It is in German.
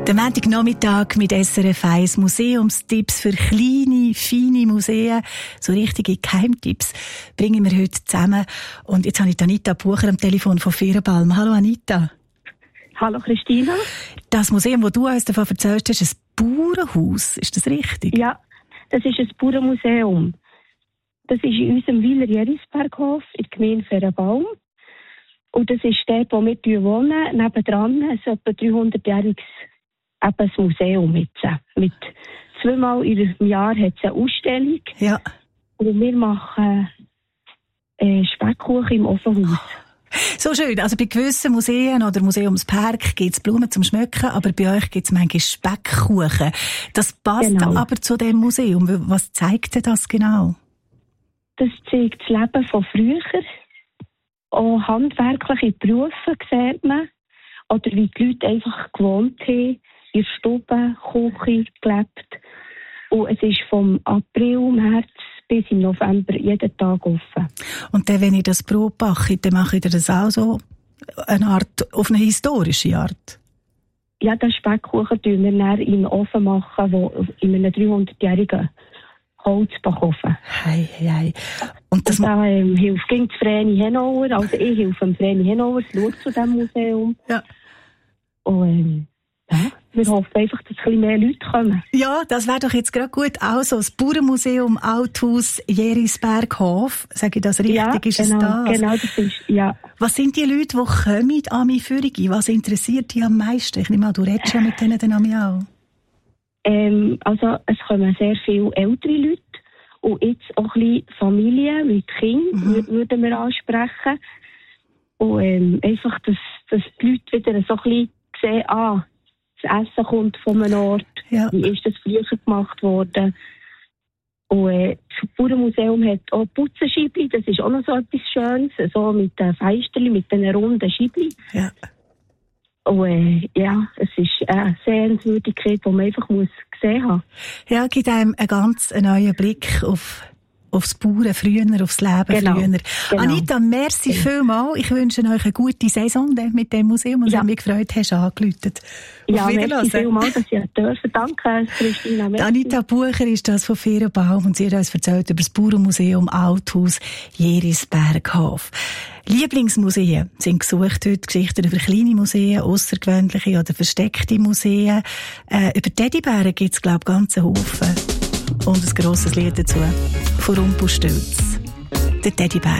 Der Montagnachmittag mit SRF 1 Museumstipps für kleine, feine Museen, so richtige Geheimtipps, bringen wir heute zusammen. Und jetzt habe ich Anita Bucher am Telefon von Fehrenbalm. Hallo Anita. Hallo Christina. Das Museum, das du uns davon erzählst, ist ein Bauernhaus. Ist das richtig? Ja, das ist ein Bauernmuseum. Das ist in unserem Weiler Jerisberghof in der Gemeinde Fehrenbalm. Und das ist dort, wo wir wohnen. Nebendran ist etwa 300-jähriges Museum jetzt. Mit zweimal im Jahr hat es eine Ausstellung. Ja. Und wir machen Speckkuchen im Ofenhaus. So schön. Also bei gewissen Museen oder Museumspark gibt es Blumen zum Schmücken, aber bei euch gibt es manchmal Speckkuchen. Das passt aber zu dem Museum. Was zeigt denn das genau? Das zeigt das Leben von früher. Auch handwerkliche Berufe sieht man. Oder wie die Leute einfach gewohnt haben, in der Stube, Küche gelebt. Und es ist vom April, März bis im November jeden Tag offen. Und dann, wenn ihr das Brot backt, dann macht ihr das auch so auf eine historische Art? Ja, den Speckkuchen tun wir dann im Ofen machen, wo in einem 300-jährigen Holzbackofen. Hei, hei. Und das da hilft gegen Vreni Henauer. Also ich helfe dem Vreni Henauer, schaut zu diesem Museum. Ja. Und wir hoffen einfach, dass ein bisschen mehr Leute kommen. Ja, das wäre doch jetzt gerade gut. Also das Bauernmuseum Althaus Jerisberghof. Sage ich das richtig? Ja, ist genau, es das? Genau, das ist, ja. Was sind die Leute, die kommen an meine Führung? Was interessiert dich am meisten? Ich nehme an, du redest ja mit denen dann auch. Also es kommen sehr viele ältere Leute und jetzt auch ein bisschen Familien mit Kindern würden wir ansprechen. Und einfach, dass die Leute wieder so ein bisschen sehen, das Essen kommt von einem Ort, wie ist das früher gemacht worden. Und das Bauernmuseum hat auch Putzenscheibli, das ist auch noch so etwas Schönes, so mit den Feisterli, mit den runden Scheibli. Ja. Und es ist eine Sehenswürdigkeit, die man einfach gesehen haben muss. Ja, gibt einem einen ganz neuen Blick aufs Bauern früher, aufs Leben früher. Genau. Anita, merci vielmals. Ich wünsche euch eine gute Saison mit dem Museum und ich habe mich gefreut, hast du angerufen. Ja, merci vielmals, dass ich dürfen. Danke, Christina. Anita Bucher ist das von Fehrenbalm und sie hat uns erzählt über das Bauernmuseum Althaus Jerisberghof. Lieblingsmuseen sind gesucht heute, Geschichten über kleine Museen, aussergewöhnliche oder versteckte Museen. Über Teddybären gibt es, glaube ich, ganzen Haufen. Und ein grosses Lied dazu. Von Rumpelstilz. Der Teddybär.